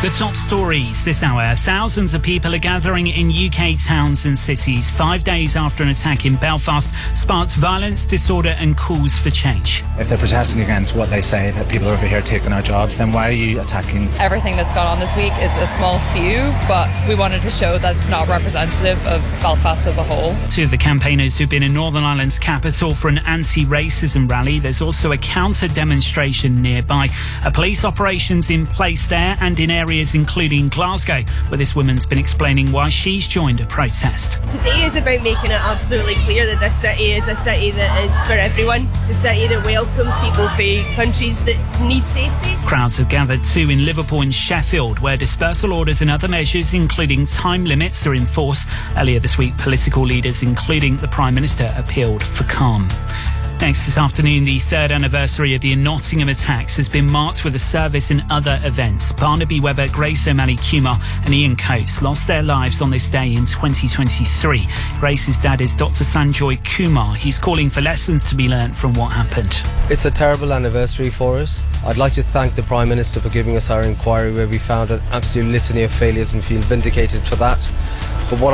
The top stories this hour. Thousands of people are gathering in UK towns and cities 5 days after an attack in Belfast sparked violence, disorder and calls for change. If they're protesting against what they say, that people are over here taking our jobs, then why are you attacking? Everything that's gone on this week is a small few, but we wanted to show that it's not representative of Belfast as a whole. Two of the campaigners who've been in Northern Ireland's capital for an anti-racism rally. There's also a counter-demonstration nearby. A police operations in place there and in areas including Glasgow, where this woman's been explaining why she's joined a protest. Today is about making it absolutely clear that this city is a city that is for everyone. It's a city that welcomes people from countries that need safety. Crowds have gathered too in Liverpool and Sheffield, where dispersal orders and other measures, including time limits, are in force. Earlier this week, political leaders, including the Prime Minister, appealed for calm. Next this afternoon, the third anniversary of the Nottingham attacks has been marked with a service and other events. Barnaby Webber, Grace O'Malley-Kumar and Ian Coates lost their lives on this day in 2023. Grace's dad is Dr. Sanjoy Kumar. He's calling for lessons to be learnt from what happened. It's a terrible anniversary for us. I'd like to thank the Prime Minister for giving us our inquiry where we found an absolute litany of failures and feel vindicated for that. But what